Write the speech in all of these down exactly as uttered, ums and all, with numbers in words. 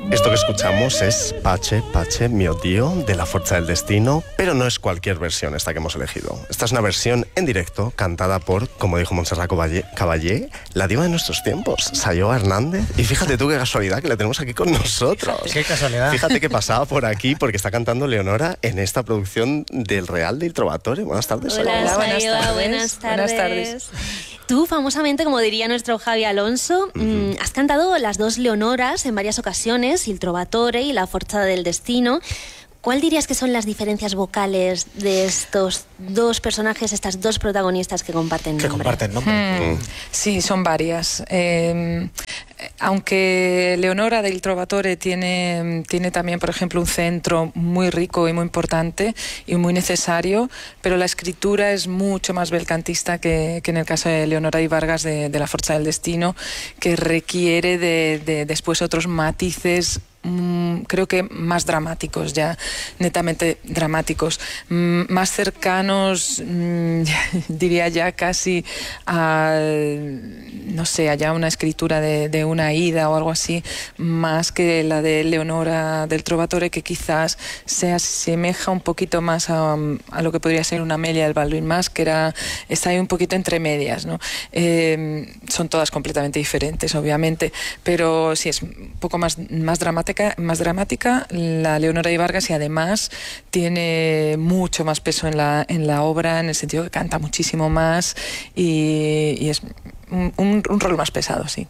Esto que escuchamos es Pace, Pace, mio Dio, de La Forza del Destino, pero no es cualquier versión esta que hemos elegido. Esta es una versión en directo, cantada por, como dijo Montserrat Caballé, la diva de nuestros tiempos, Sayoa Hernández. Y fíjate tú qué casualidad que la tenemos aquí con nosotros. Qué casualidad. Fíjate que pasaba por aquí porque está cantando Leonora en esta producción del Real del Trovatore. Buenas tardes. Hola, Sayoa. buenas tardes. Buenas tardes. Buenas tardes. Tú, famosamente, como diría nuestro Javi Alonso, uh-huh. mmm, has cantado las dos Leonoras en varias ocasiones, Il Trovatore y La Forza del Destino. ¿Cuál dirías que son las diferencias vocales de estos dos personajes, estas dos protagonistas que comparten nombre? Que comparten nombre. Hmm. Mm. Sí, son varias. Eh, aunque Leonora del Trovatore tiene, tiene también, por ejemplo, un centro muy rico y muy importante y muy necesario, pero la escritura es mucho más belcantista que, que en el caso de Leonora y Vargas de, de La Forza del Destino, que requiere de, de después otros matices, Mm, creo que más dramáticos, ya netamente dramáticos, mm, más cercanos, mm, diría ya casi a, no sé, allá una escritura de, de una Aida o algo así, más que la de Leonora del Trovatore, que quizás se asemeja un poquito más a, a lo que podría ser una Amelia del Balduin Mas, que era, está ahí un poquito entre medias, ¿no? Eh, son todas completamente diferentes, obviamente, pero sí es un poco más, más dramática más dramática la Leonora y Vargas, y además tiene mucho más peso en la, en la obra, en el sentido que canta muchísimo más y, y es un, un, un rol más pesado, sí.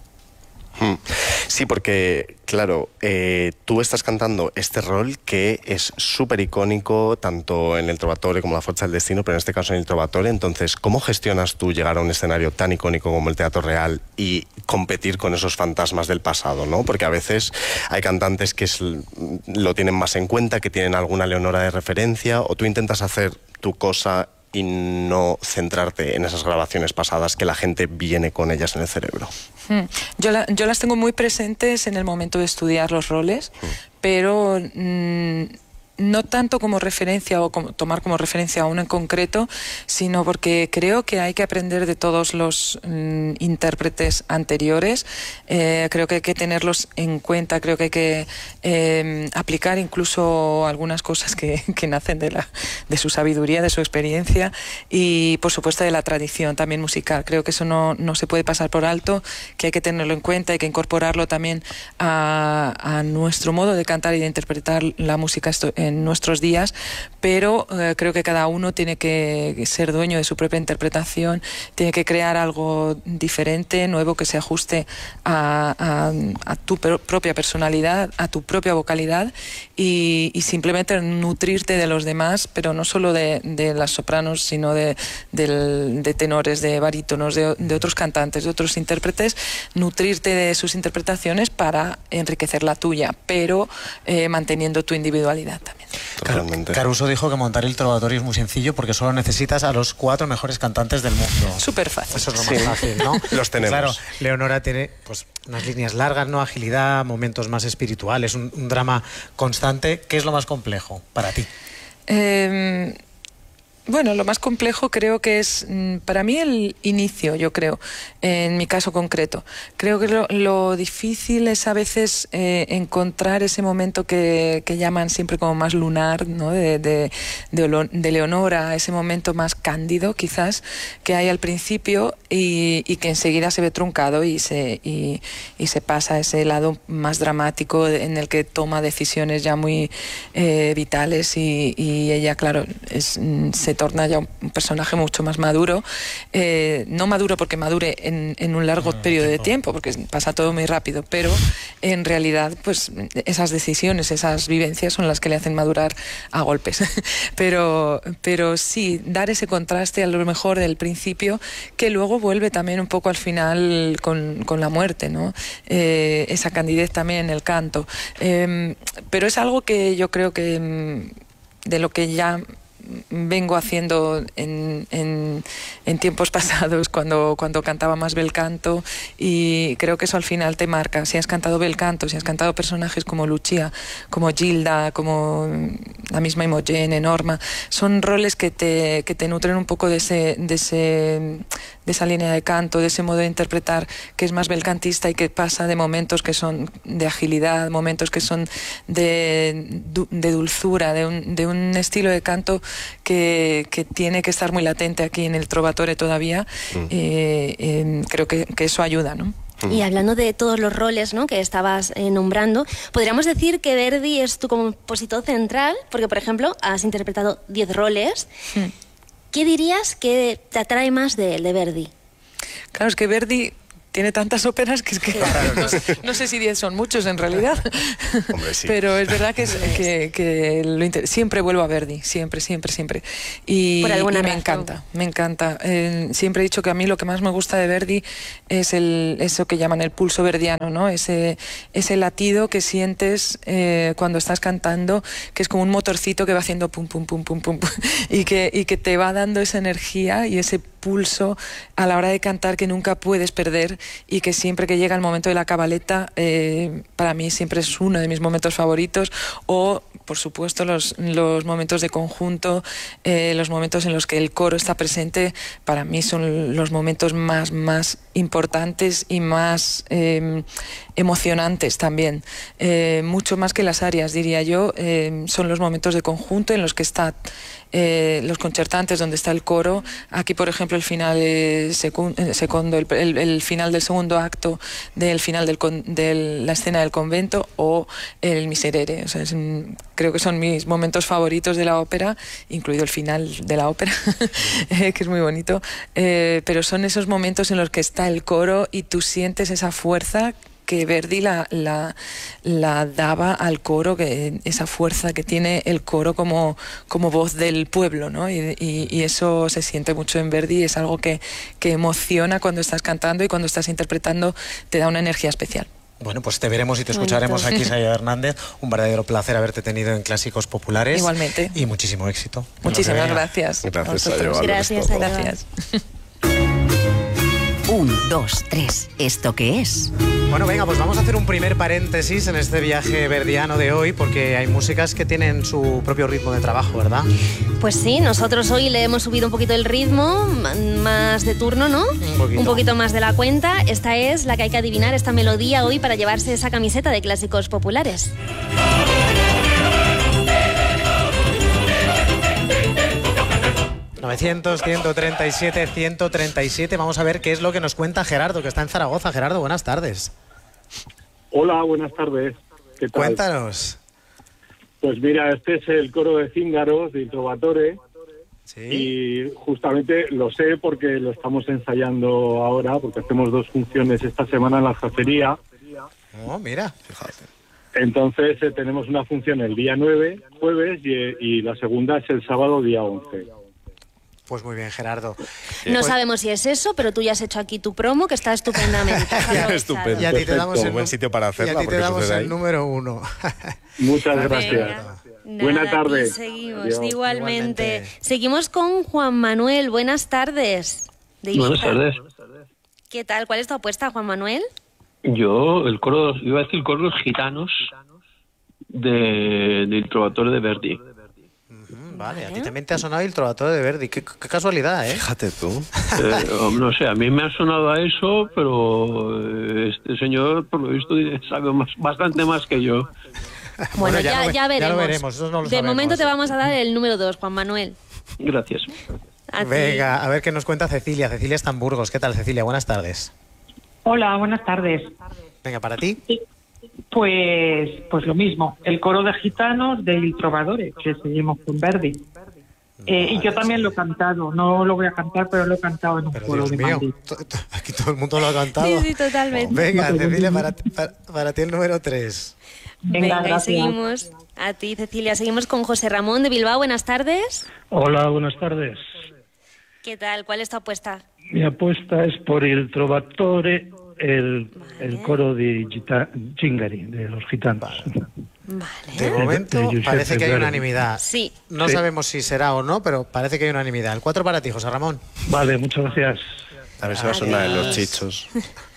Sí, porque, claro, eh, tú estás cantando este rol que es súper icónico, tanto en el Trovatore como La Forza del Destino, pero en este caso en el Trovatore. Entonces, ¿cómo gestionas tú llegar a un escenario tan icónico como el Teatro Real y competir con esos fantasmas del pasado, ¿no? Porque a veces hay cantantes que es, lo tienen más en cuenta, que tienen alguna Leonora de referencia, o tú intentas hacer tu cosa y no centrarte en esas grabaciones pasadas que la gente viene con ellas en el cerebro. Mm. Yo, la, yo las tengo muy presentes en el momento de estudiar los roles, mm. pero mm, no tanto como referencia o como, tomar como referencia a uno en concreto, sino porque creo que hay que aprender de todos los mm, intérpretes anteriores. Eh, creo que hay que tenerlos en cuenta, creo que hay que eh, aplicar incluso algunas cosas que, que nacen de, la, de su sabiduría, de su experiencia y, por supuesto, de la tradición también musical. Creo que eso no, no se puede pasar por alto, que hay que tenerlo en cuenta, hay que incorporarlo también a, a nuestro modo de cantar y de interpretar la música esto, en nuestros días, pero eh, creo que cada uno tiene que ser dueño de su propia interpretación, tiene que crear algo diferente, nuevo, que se ajuste a, a, a tu propia personalidad, a tu propia vocalidad y, y simplemente nutrirte de los demás, pero no solo de, de las sopranos, sino de, de, de tenores, de barítonos, de, de otros cantantes, de otros intérpretes, nutrirte de sus interpretaciones para enriquecer la tuya, pero eh, manteniendo tu individualidad también. Totalmente. Caruso dijo que montar el Trovatore es muy sencillo porque solo necesitas a los cuatro mejores cantantes del mundo. Súper fácil. Eso es lo sí. más fácil, ¿no? Los tenemos. Claro, Leonora tiene pues unas líneas largas, ¿no? Agilidad, momentos más espirituales, un, un drama constante. ¿Qué es lo más complejo para ti? Eh... Bueno, lo más complejo creo que es, para mí, el inicio, yo creo, en mi caso concreto. Creo que lo, lo difícil es a veces eh, encontrar ese momento que, que llaman siempre como más lunar, ¿no? de, de, de, de Leonora, ese momento más cándido, quizás, que hay al principio y, y que enseguida se ve truncado y se, y, y se pasa a ese lado más dramático en el que toma decisiones ya muy eh, vitales y, y ella, claro, es, se torna ya un personaje mucho más maduro, eh, no maduro porque madure en, en un largo no, periodo tiempo. de tiempo, porque pasa todo muy rápido, pero en realidad pues esas decisiones, esas vivencias son las que le hacen madurar a golpes. pero, pero sí, dar ese contraste a lo mejor del principio, que luego vuelve también un poco al final con, con la muerte, ¿no? Eh, esa candidez también en el canto. Eh, pero es algo que yo creo que de lo que ya vengo haciendo en, en, en tiempos pasados cuando, cuando cantaba más bel canto, y creo que eso al final te marca. Si has cantado bel canto, si has cantado personajes como Lucia, como Gilda, como la misma Imogen, Norma, son roles que te, que te nutren un poco de ese, de ese, de esa línea de canto, de ese modo de interpretar que es más belcantista y que pasa de momentos que son de agilidad, momentos que son de, de dulzura, de un, de un estilo de canto que, que tiene que estar muy latente aquí en el Trovatore todavía. Mm. Eh, eh, creo que, que eso ayuda, ¿no? Y hablando de todos los roles, ¿no?, que estabas eh, nombrando, podríamos decir que Verdi es tu compositor central, porque, por ejemplo, has interpretado diez roles. Hmm. ¿Qué dirías que te atrae más de él, de Verdi? Claro, es que Verdi tiene tantas óperas que es que claro, no, no sé si diez son muchos en realidad. Hombre, sí. Pero es verdad que, es, que, que lo inter... siempre vuelvo a Verdi, siempre, siempre, siempre. Y, Por alguna y me razón. encanta, me encanta. Eh, siempre he dicho que a mí lo que más me gusta de Verdi es el, eso que llaman el pulso verdiano, ¿no? Ese, ese latido que sientes eh, cuando estás cantando, que es como un motorcito que va haciendo pum, pum, pum, pum, pum, pum y, que, y que te va dando esa energía y ese pulso a la hora de cantar que nunca puedes perder y que siempre que llega el momento de la cabaleta eh, para mí siempre es uno de mis momentos favoritos, o por supuesto los, los momentos de conjunto, eh, los momentos en los que el coro está presente, para mí son los momentos más, más importantes y más eh, emocionantes también, eh, mucho más que las arias, diría yo. Eh, son los momentos de conjunto en los que está Eh, los concertantes, donde está el coro. Aquí, por ejemplo, el final eh, secu eh, segundo, el, el, el final del segundo acto del final del con de la escena del convento, o el Miserere. O sea, es, creo que son mis momentos favoritos de la ópera, incluido el final de la ópera, eh, que es muy bonito. Eh, pero son esos momentos en los que está el coro y tú sientes esa fuerza que Verdi la, la, la daba al coro, que esa fuerza que tiene el coro como, como voz del pueblo, ¿no? Y, y, y eso se siente mucho en Verdi, es algo que, que emociona cuando estás cantando y cuando estás interpretando te da una energía especial. Bueno, pues te veremos y te escucharemos aquí, Saida Hernández. Un verdadero placer haberte tenido en Clásicos Populares. Igualmente. Y muchísimo éxito. Muchísimas gracias. Gracias, a Gracias, gracias. Un, dos, tres. ¿Esto qué es? Bueno, venga, pues vamos a hacer un primer paréntesis en este viaje verdiano de hoy, porque hay músicas que tienen su propio ritmo de trabajo, ¿verdad? Pues sí, nosotros hoy le hemos subido un poquito el ritmo, más de turno, ¿no? Un poquito. Un poquito más de la cuenta. Esta es la que hay que adivinar, esta melodía hoy, para llevarse esa camiseta de Clásicos Populares. novecientos, ciento treinta y siete, ciento treinta y siete. Vamos a ver qué es lo que nos cuenta Gerardo, que está en Zaragoza. Gerardo, buenas tardes. Hola, buenas tardes. ¿Qué tal? Cuéntanos. Pues mira, este es el coro de Cíngaros, de Trovatore. Sí. Y justamente lo sé porque lo estamos ensayando ahora, porque hacemos dos funciones esta semana en la Jacería. Oh, mira, fíjate. Entonces eh, tenemos una función el día nueve, jueves, y, y la segunda es el sábado, día once. Pues muy bien, Gerardo. No Pues- sabemos si es eso, pero tú ya has hecho aquí tu promo, que está estupendamente. Estupendo. Y a ti te Perfecto. damos el, Buen nu- sitio para hacerla, y a ti te porque damos sucede el ahí. número uno. Muchas Venga. gracias. Nada, Buena tarde. aquí seguimos, Adiós. igualmente. Igualmente. Seguimos con Juan Manuel. Buenas tardes. De Ibiza. Buenas tardes. ¿Qué tal? ¿Cuál es tu apuesta, Juan Manuel? Yo, el coro, iba a decir coro Los Gitanos de, del Trovatore de Verdi. Vale, a ti también te ha sonado el Trovatore de Verdi. Qué, qué casualidad, ¿eh? Fíjate tú. Eh, no sé, a mí me ha sonado a eso, pero eh, este señor, por lo visto, sabe más, bastante más que yo. Bueno, Bueno, ya ya, lo ve- ya ya veremos. lo veremos, eso no lo de sabemos. momento te vamos a dar el número dos, Juan Manuel. Gracias. A ti. Venga, a ver qué nos cuenta Cecilia. Cecilia está en Burgos. ¿Qué tal, Cecilia? Buenas tardes. Hola, buenas tardes. Venga, para ti. Pues, pues lo mismo, el coro de gitanos de Il Trovatore, que seguimos con Verdi. Eh, y yo también lo he cantado, no lo voy a cantar, pero lo he cantado en un Pero coro Dios de mío, Madrid. to- to- aquí todo el mundo lo ha cantado. Sí, sí, totalmente. Venga, Cecilia, para, ti- para, para ti el número tres. Venga, Venga, y gracias. seguimos. A ti, Cecilia. Seguimos con José Ramón de Bilbao. Buenas tardes. Hola, buenas tardes. ¿Qué tal? ¿Cuál es tu apuesta? Mi apuesta es por il Trovatore, el, el coro de Gita- Zingari, de los gitanos. Vale. De momento de Giuseppe parece que hay Verdi. unanimidad. Sí. No Sí. sabemos si será o no, pero parece que hay unanimidad. El cuatro para ti, José Ramón. Vale, muchas gracias. A ver si va a sonar en los chichos.